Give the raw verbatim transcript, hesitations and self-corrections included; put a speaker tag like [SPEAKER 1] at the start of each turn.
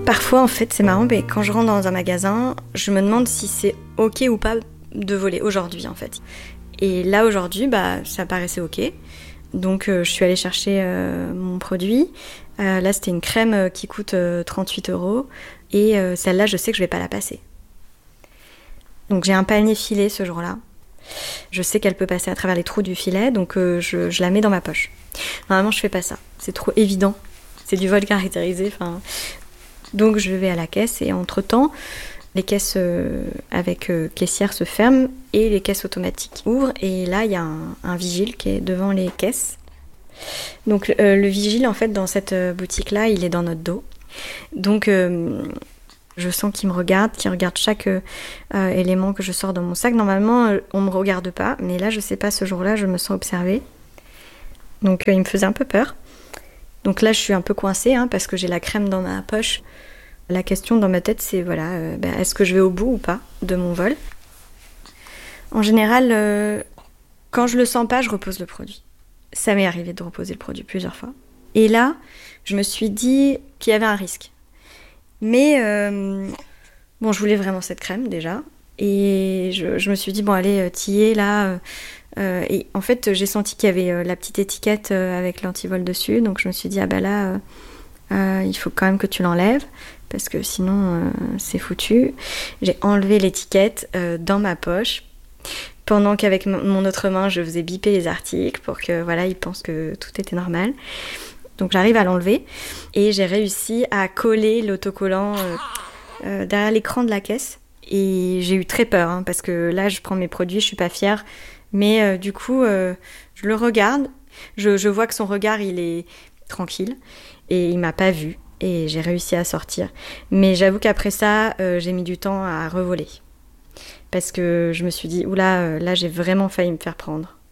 [SPEAKER 1] Parfois, en fait, c'est marrant, mais quand je rentre dans un magasin, je me demande si c'est ok ou pas de voler aujourd'hui, en fait. Et là, aujourd'hui, bah, ça paraissait ok. Donc, euh, je suis allée chercher euh, mon produit. Euh, là, c'était une crème qui coûte euh, trente-huit euros. Et euh, celle-là, je sais que je vais pas la passer. Donc, j'ai un panier filet ce jour-là. Je sais qu'elle peut passer à travers les trous du filet, donc euh, je, je la mets dans ma poche. Normalement, je fais pas ça. C'est trop évident. C'est du vol caractérisé. Enfin... Donc je vais à la caisse et entre-temps, les caisses euh, avec euh, caissière se ferment et les caisses automatiques ouvrent. Et là, il y a un, un vigile qui est devant les caisses. Donc euh, le vigile, en fait, dans cette euh, boutique-là, il est dans notre dos. Donc euh, je sens qu'il me regarde, qu'il regarde chaque euh, euh, élément que je sors dans mon sac. Normalement, euh, on ne me regarde pas, mais là, je sais pas, ce jour-là, je me sens observée. Donc euh, il me faisait un peu peur. Donc là, je suis un peu coincée hein, parce que j'ai la crème dans ma poche. La question dans ma tête, c'est voilà, euh, bah, est-ce que je vais au bout ou pas de mon vol ? En général, euh, quand je le sens pas, je repose le produit. Ça m'est arrivé de reposer le produit plusieurs fois. Et là, je me suis dit qu'il y avait un risque. Mais euh, bon, je voulais vraiment cette crème déjà. Et je, je me suis dit, bon, allez, t'y es là. Euh, euh, et en fait, j'ai senti qu'il y avait euh, la petite étiquette euh, avec l'antivol dessus. Donc je me suis dit, ah bah là, euh, euh, il faut quand même que tu l'enlèves. Parce que sinon, euh, c'est foutu. J'ai enlevé l'étiquette euh, dans ma poche. Pendant qu'avec m- mon autre main, je faisais biper les articles pour que, voilà, ils pensent que tout était normal. Donc j'arrive à l'enlever. Et j'ai réussi à coller l'autocollant euh, euh, derrière l'écran de la caisse. Et j'ai eu très peur, hein, parce que là, je prends mes produits, je suis pas fière. Mais euh, du coup, euh, je le regarde. Je, je vois que son regard, il est tranquille. Et il m'a pas vue. Et j'ai réussi à sortir. Mais j'avoue qu'après ça, euh, j'ai mis du temps à revoler. Parce que je me suis dit, oula, euh, là, j'ai vraiment failli me faire prendre.